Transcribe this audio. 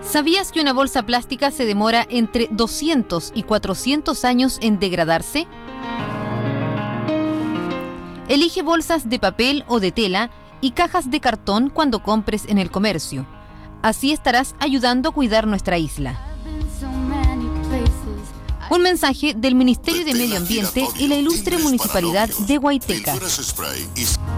¿Sabías que una bolsa plástica se demora entre 200 y 400 años en degradarse? Elige bolsas de papel o de tela y cajas de cartón cuando compres en el comercio. Así estarás ayudando a cuidar nuestra isla. Un mensaje del Ministerio de Medio Ambiente y la ilustre Municipalidad de Guaiteca.